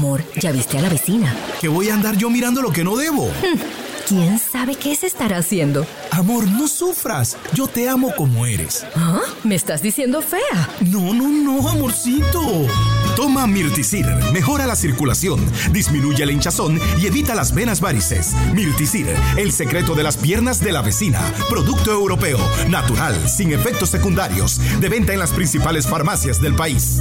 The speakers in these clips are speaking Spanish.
Amor, ¿ya viste a la vecina? ¿Que voy a andar yo mirando lo que no debo? ¿Quién sabe qué se estará haciendo? Amor, no sufras. Yo te amo como eres. ¿Ah? ¿Me estás diciendo fea? No, amorcito. Toma Mirticir. Mejora la circulación, disminuye el hinchazón y evita las venas varices. Mirticir, el secreto de las piernas de la vecina. Producto europeo, natural, sin efectos secundarios. De venta en las principales farmacias del país.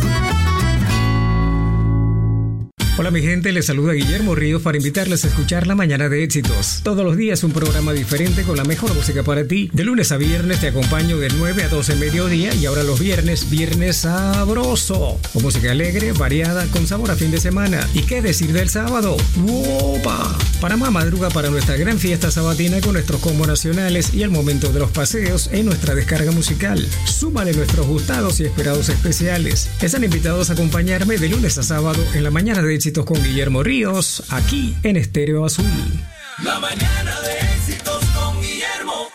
Hola mi gente, les saluda Guillermo Ríos para invitarles a escuchar La Mañana de Éxitos. Todos los días un programa diferente con la mejor música para ti. De lunes a viernes te acompaño de 9 a 12 mediodía y ahora los viernes sabroso. Con música alegre, variada, con sabor a fin de semana. ¿Y qué decir del sábado? ¡Wopa! Panamá madruga para nuestra gran fiesta sabatina con nuestros combos nacionales y el momento de los paseos en nuestra descarga musical. Súmale nuestros gustados y esperados especiales. Están invitados a acompañarme de lunes a sábado en La Mañana de Éxitos con Guillermo Ríos, aquí en Estéreo Azul. La Mañana de Éxitos con Guillermo.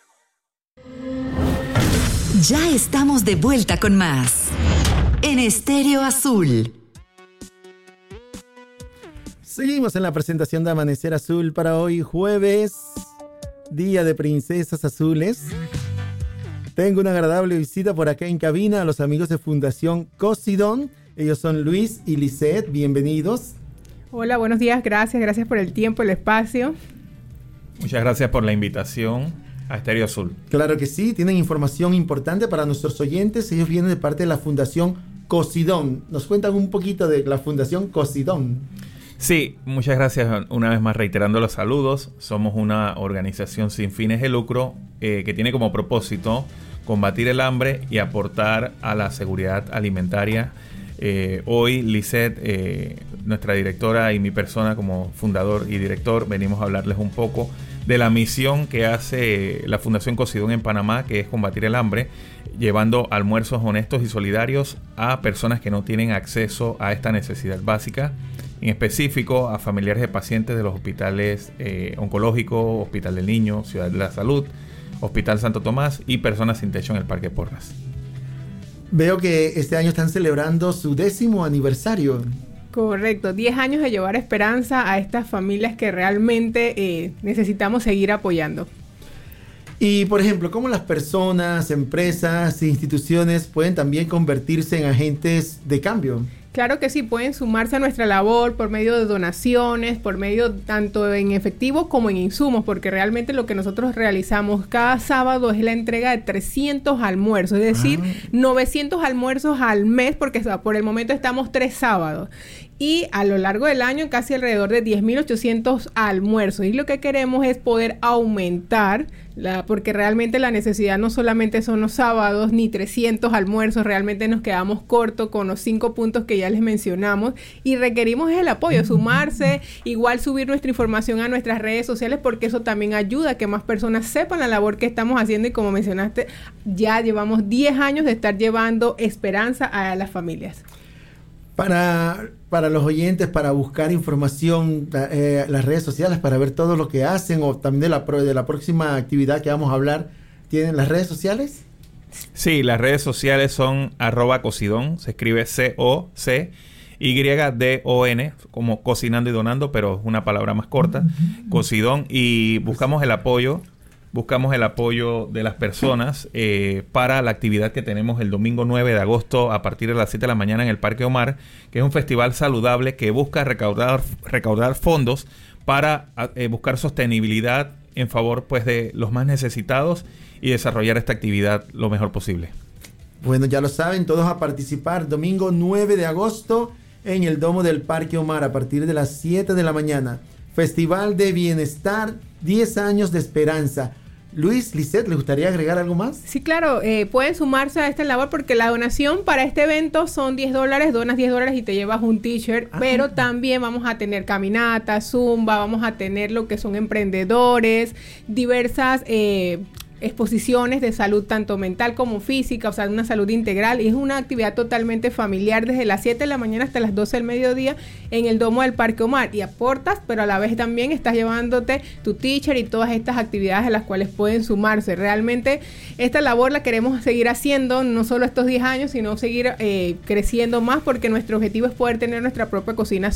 Ya estamos de vuelta con más en Estéreo Azul. Seguimos en la presentación de Amanecer Azul para hoy jueves, Día de Princesas Azules. Tengo una agradable visita por acá en cabina a los amigos de Fundación Cosidón. Ellos son Luis y Lisette, bienvenidos. Hola, buenos días, gracias por el tiempo, el espacio. Muchas gracias por la invitación a Estéreo Azul. Claro que sí, tienen información importante para nuestros oyentes. Ellos vienen de parte de la Fundación Cosidón. ¿Nos cuentan un poquito de la Fundación Cosidón? Sí, muchas gracias una vez más reiterando los saludos. Somos una organización sin fines de lucro que tiene como propósito combatir el hambre y aportar a la seguridad alimentaria. Hoy Lisette, nuestra directora, y mi persona como fundador y director venimos a hablarles un poco de la misión que hace la Fundación Cosidón en Panamá, que es combatir el hambre, llevando almuerzos honestos y solidarios a personas que no tienen acceso a esta necesidad básica, en específico a familiares de pacientes de los hospitales oncológicos, Hospital del Niño, Ciudad de la Salud, Hospital Santo Tomás y personas sin techo en el Parque Porras. Veo que este año están celebrando su 10º aniversario. Correcto, 10 años de llevar esperanza a estas familias que realmente necesitamos seguir apoyando. Y, por ejemplo, ¿cómo las personas, empresas e instituciones pueden también convertirse en agentes de cambio? Claro que sí, pueden sumarse a nuestra labor por medio de donaciones, por medio tanto en efectivo como en insumos, porque realmente lo que nosotros realizamos cada sábado es la entrega de 300 almuerzos, es decir, 900 almuerzos al mes, porque por el momento estamos 3 sábados. Y a lo largo del año casi alrededor de 10.800 almuerzos. Y lo que queremos es poder aumentar, porque realmente la necesidad no solamente son los sábados ni 300 almuerzos, realmente nos quedamos cortos con los 5 puntos que ya les mencionamos y requerimos el apoyo, sumarse, igual subir nuestra información a nuestras redes sociales, porque eso también ayuda a que más personas sepan la labor que estamos haciendo y como mencionaste, ya llevamos 10 años de estar llevando esperanza a las familias. Para los oyentes, para buscar información, las redes sociales, para ver todo lo que hacen o también de la próxima actividad que vamos a hablar, ¿tienen las redes sociales? Sí, las redes sociales son @cosidón, se escribe COCYDON, como cocinando y donando, pero es una palabra más corta, Cosidón, y buscamos el apoyo de las personas para la actividad que tenemos el domingo 9 de agosto a partir de las 7 de la mañana en el Parque Omar, que es un festival saludable que busca recaudar fondos para buscar sostenibilidad en favor pues de los más necesitados y desarrollar esta actividad lo mejor posible. Bueno, ya lo saben, todos a participar domingo 9 de agosto en el Domo del Parque Omar a partir de las 7 de la mañana. Festival de Bienestar, 10 años de esperanza. Luis, Lisette, ¿les gustaría agregar algo más? Sí, claro, pueden sumarse a esta labor porque la donación para este evento son $10, donas $10 y te llevas un t-shirt, pero también vamos a tener caminatas, zumba, vamos a tener lo que son emprendedores, diversas exposiciones de salud tanto mental como física, o sea, una salud integral, y es una actividad totalmente familiar desde las 7 de la mañana hasta las 12 del mediodía en el Domo del Parque Omar, y aportas, pero a la vez también estás llevándote tu teacher y todas estas actividades a las cuales pueden sumarse. Realmente esta labor la queremos seguir haciendo, no solo estos 10 años, sino seguir creciendo más, porque nuestro objetivo es poder tener nuestra propia cocina